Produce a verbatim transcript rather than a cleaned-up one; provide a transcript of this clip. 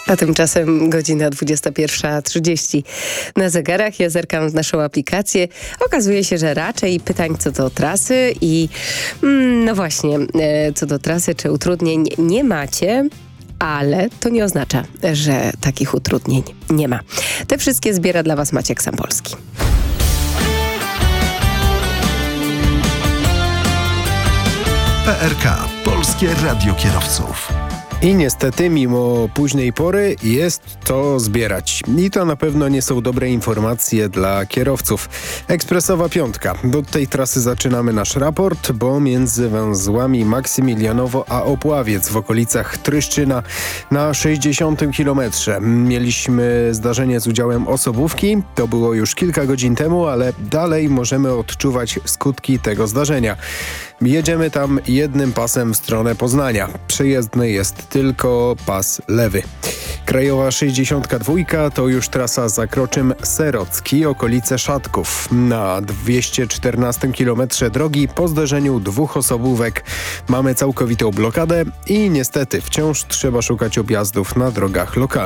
A tymczasem godzina dwudziesta pierwsza trzydzieści na zegarach. Ja zerkam w naszą aplikację. Okazuje się, że raczej pytań co do trasy i mm, no właśnie, e, co do trasy czy utrudnień nie macie. Ale to nie oznacza, że takich utrudnień nie ma. Te wszystkie zbiera dla Was Maciek Sampolski. P R K. Polskie Radio Kierowców. I niestety, mimo późnej pory, jest to zbierać. I to na pewno nie są dobre informacje dla kierowców. Ekspresowa piątka. Do tej trasy zaczynamy nasz raport, bo między węzłami Maksymilianowo a Opławiec w okolicach Tryszczyna na sześćdziesiątym kilometrze mieliśmy zdarzenie z udziałem osobówki. To było już kilka godzin temu, ale dalej możemy odczuwać skutki tego zdarzenia. Jedziemy tam jednym pasem w stronę Poznania. Przejezdny jest tylko pas lewy. Krajowa sześćdziesiątka dwa to już trasa Zakroczym Serocki, okolice Szatków. Na dwieście czternastym kilometrze drogi po zderzeniu dwóch osobówek mamy całkowitą blokadę i niestety wciąż trzeba szukać objazdów na drogach lokalnych.